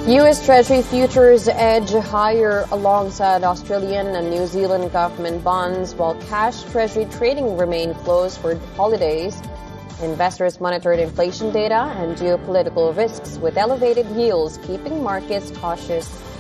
U.S. Treasury futures edge higher alongside Australian and New Zealand government bonds, while cash Treasury trading remained closed for holidays. Investors monitored inflation data and geopolitical risks, with elevated yields keeping markets cautious.